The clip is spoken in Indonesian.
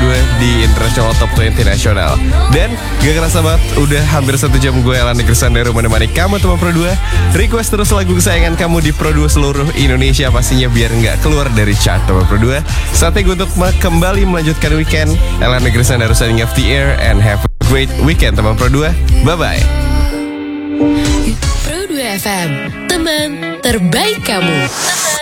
2 di International Top 20 Nasional. Dan gak kerasa banget, udah hampir 1 jam gue Elan Negrisandero menemani kamu teman Pro 2. Request terus lagu kesayangan kamu di Pro 2 seluruh Indonesia pastinya biar gak keluar dari chart teman Pro 2. Saatnya gue untuk kembali melanjutkan weekend. Elan Negrisandero signing off the air and have a great weekend teman Pro 2. Bye-bye. Pro 2 FM, teman terbaik kamu.